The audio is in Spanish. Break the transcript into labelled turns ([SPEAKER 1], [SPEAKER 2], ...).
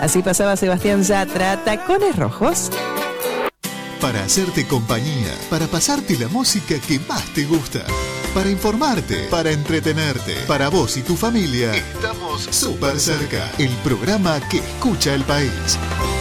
[SPEAKER 1] Así pasaba Sebastián Yatra, Tacones Rojos.
[SPEAKER 2] Para hacerte compañía, para pasarte la música que más te gusta, para informarte, para entretenerte, para vos y tu familia, estamos súper cerca, el programa que escucha el país.